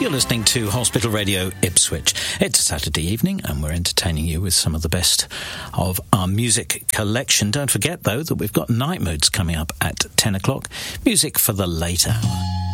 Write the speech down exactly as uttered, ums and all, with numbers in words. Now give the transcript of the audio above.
You're listening to Hospital Radio Ipswich. It's a Saturday evening and we're entertaining you with some of the best of our music collection. Don't forget, though, that we've got Night Moods coming up at ten o'clock. Music for the late hour.